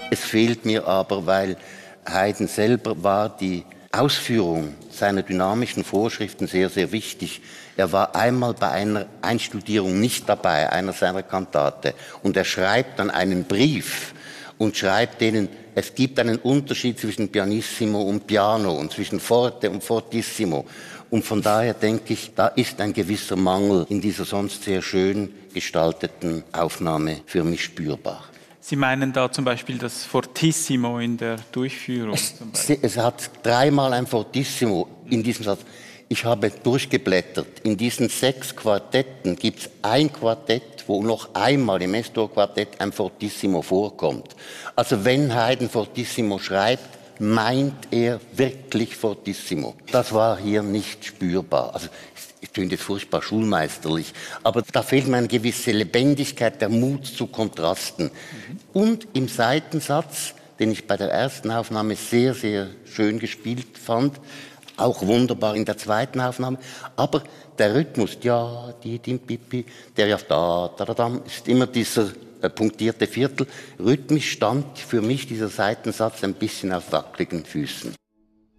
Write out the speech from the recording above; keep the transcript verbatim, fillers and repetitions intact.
Es fehlt mir aber, weil Haydn selber war die Ausführung seiner dynamischen Vorschriften sehr, sehr wichtig. Er war einmal bei einer Einstudierung nicht dabei, einer seiner Kantate, und er schreibt dann einen Brief und schreibt denen, es gibt einen Unterschied zwischen Pianissimo und Piano und zwischen Forte und Fortissimo. Und von daher denke ich, da ist ein gewisser Mangel in dieser sonst sehr schön gestalteten Aufnahme für mich spürbar. Sie meinen da zum Beispiel das Fortissimo in der Durchführung? Es, es hat dreimal ein Fortissimo in diesem Satz. Ich habe durchgeblättert. In diesen sechs Quartetten gibt es ein Quartett, wo noch einmal im Es-Dur-Quartett ein Fortissimo vorkommt. Also wenn Haydn Fortissimo schreibt, meint er wirklich Fortissimo. Das war hier nicht spürbar. Also, es klingt jetzt furchtbar schulmeisterlich, aber da fehlt mir eine gewisse Lebendigkeit, der Mut zu Kontrasten. Mhm. Und im Seitensatz, den ich bei der ersten Aufnahme sehr, sehr schön gespielt fand, auch wunderbar in der zweiten Aufnahme, aber der Rhythmus, ja, die, die, pipi, der ja da, da, da, da, ist immer dieser äh, punktierte Viertel. Rhythmisch stand für mich dieser Seitensatz ein bisschen auf wackeligen Füßen.